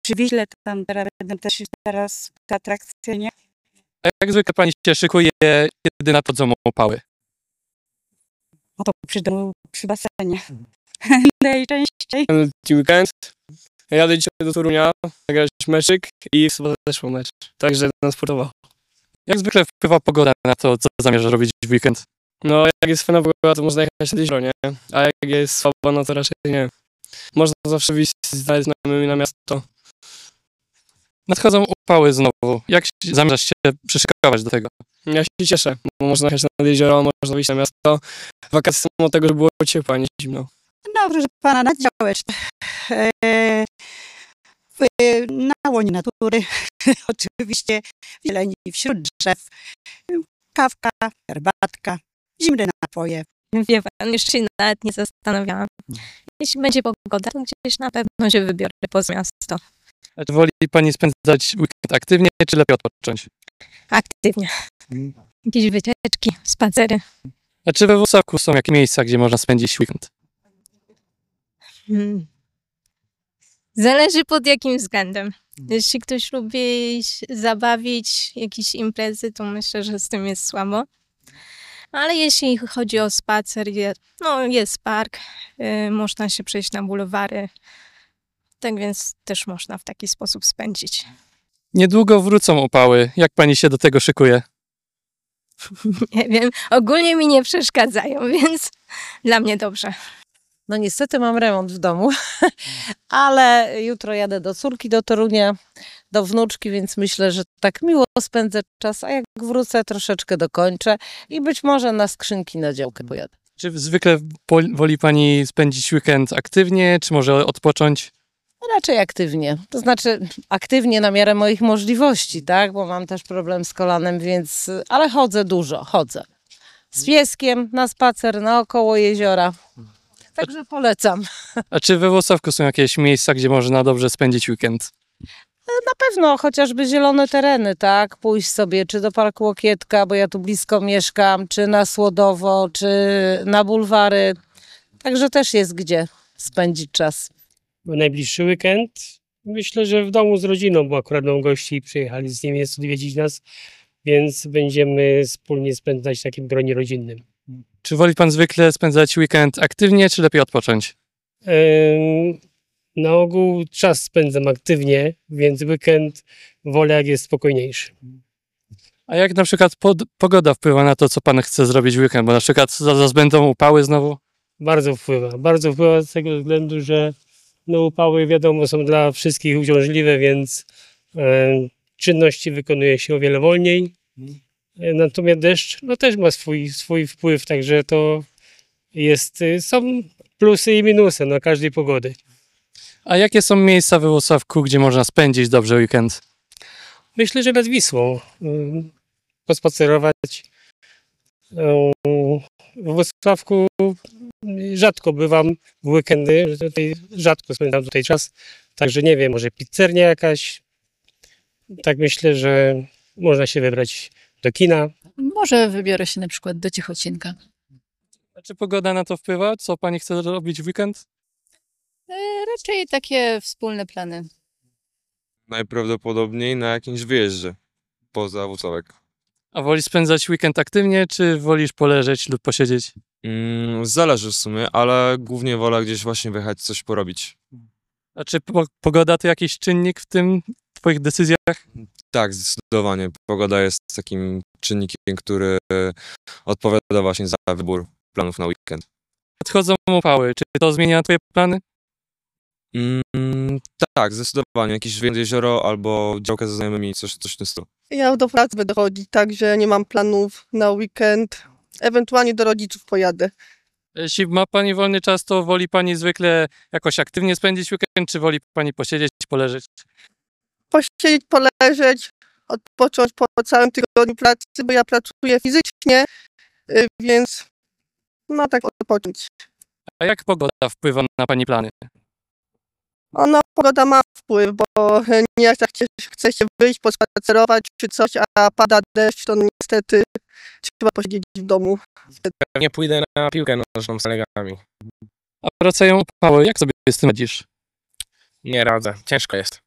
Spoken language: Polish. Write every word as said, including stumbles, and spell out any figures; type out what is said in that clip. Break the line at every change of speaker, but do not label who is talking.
przy Wiśle, tam teraz będą też teraz atrakcyjnie.
A jak zwykle pani się szykuje, kiedy nadchodzą upały?
No to przy domu, przy basenie. Najczęściej.
Ten weekend jadę dzisiaj do Torunia, zagrać meczyk i w sobotę też był mecz. Także będę sportował.
Jak zwykle wpływa pogoda na to, co zamierza robić w weekend?
No jak jest fajna pogoda, to można jechać na jezioro, nie? A jak jest słaba, no to raczej nie. Można zawsze wyjść z znajomymi na miasto.
Nadchodzą upały znowu. Jak się- zamierzasz się przyszykować do tego?
Ja się cieszę, bo można jechać nad jezioro, można wyjść na miasto. Wakacje są od tego, żeby było ciepło, a nie zimno.
No proszę pana, na działeczce. E, w, na łonie natury. Oczywiście w zieleni, wśród drzew. Kawka, herbatka, zimne napoje.
Wie pan, jeszcze się nawet nie zastanawiałam. Jeśli będzie pogoda, to gdzieś na pewno się wybiorę poza miasto.
A czy woli pani spędzać weekend aktywnie, czy lepiej odpocząć?
Aktywnie. Jakieś wycieczki, spacery.
A czy we Włocławku są jakieś miejsca, gdzie można spędzić weekend?
Hmm. Zależy pod jakim względem. Jeśli ktoś lubi się zabawić, jakieś imprezy, to myślę, że z tym jest słabo. Ale jeśli chodzi o spacer, je, no jest park, y, można się przejść na bulwary. Tak więc też można w taki sposób spędzić.
Niedługo wrócą upały. Jak pani się do tego szykuje?
Nie wiem, ogólnie mi nie przeszkadzają, więc dla mnie dobrze.
No niestety mam remont w domu, ale jutro jadę do córki do Torunia, do wnuczki, więc myślę, że tak miło spędzę czas, a jak wrócę troszeczkę dokończę i być może na skrzynki na działkę pojadę.
Czy zwykle pol- woli pani spędzić weekend aktywnie, czy może odpocząć?
Raczej aktywnie, to znaczy aktywnie na miarę moich możliwości, tak, bo mam też problem z kolanem, więc, ale chodzę dużo, chodzę. Z pieskiem na spacer naokoło jeziora, także polecam.
A czy we Włocławku są jakieś miejsca, gdzie można dobrze spędzić weekend?
Na pewno chociażby zielone tereny, tak? Pójść sobie czy do Parku Łokietka, bo ja tu blisko mieszkam, czy na Słodowo, czy na bulwary. Także też jest gdzie spędzić czas.
Najbliższy weekend myślę, że w domu z rodziną, bo akurat mam gości i przyjechali z Niemiec odwiedzić nas, więc będziemy wspólnie spędzać w takim gronie rodzinnym.
Czy woli pan zwykle spędzać weekend aktywnie, czy lepiej odpocząć?
Em, Na ogół czas spędzam aktywnie, więc weekend wolę jak jest spokojniejszy.
A jak na przykład pod- pogoda wpływa na to, co pan chce zrobić w weekend? Bo na przykład zaraz będą upały znowu.
Bardzo wpływa, bardzo wpływa z tego względu, że no, upały wiadomo są dla wszystkich uciążliwe, więc e, czynności wykonuje się o wiele wolniej. E, natomiast deszcz no, też ma swój, swój wpływ, także to jest, y, są plusy i minusy na każdej pogody.
A jakie są miejsca we Włocławku, gdzie można spędzić dobrze weekend?
Myślę, że nad Wisłą ym, pospacerować. Ym, W Włocławku rzadko bywam w weekendy, tutaj rzadko spędzam tutaj czas, także nie wiem, może pizzernia jakaś. Tak myślę, że można się wybrać do kina.
Może wybiorę się na przykład do Ciechocinka.
A czy pogoda na to wpływa? Co pani chce robić w weekend?
E, raczej takie wspólne plany.
Najprawdopodobniej na jakimś wyjeździe poza Włocławek.
A woli spędzać weekend aktywnie, czy wolisz poleżeć lub posiedzieć?
Mm, zależy w sumie, ale głównie wolę gdzieś właśnie wyjechać, coś porobić.
A czy po- pogoda to jakiś czynnik w tym twoich decyzjach?
Tak, zdecydowanie. Pogoda jest takim czynnikiem, który odpowiada właśnie za wybór planów na weekend.
Nadchodzą upały. Czy to zmienia twoje plany?
Mm, tak, zdecydowanie. Jakiś wyjazd jezioro albo działkę ze znajomymi, coś, coś w tym stylu.
Ja do pracy będę chodzić, także nie mam planów na weekend. Ewentualnie do rodziców pojadę.
Jeśli ma pani wolny czas, to woli pani zwykle jakoś aktywnie spędzić weekend, czy woli pani posiedzieć, poleżeć?
Posiedzieć, poleżeć, odpocząć po całym tygodniu pracy, bo ja pracuję fizycznie, y, więc no tak odpocząć.
A jak pogoda wpływa na pani plany?
Ona pogoda ma wpływ, bo nie jak tak chce się wyjść, pospacerować czy coś, a pada deszcz, to niestety trzeba posiedzieć w domu.
Pewnie pójdę na piłkę nożną z kolegami.
A wracają upały, jak sobie z tym radzisz?
Nie radzę, ciężko jest.